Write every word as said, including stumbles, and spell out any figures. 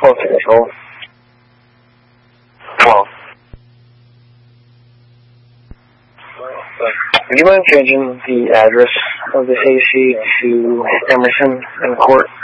close to control. twelve. Would you mind changing the address of the Hayes to Emerson and Court?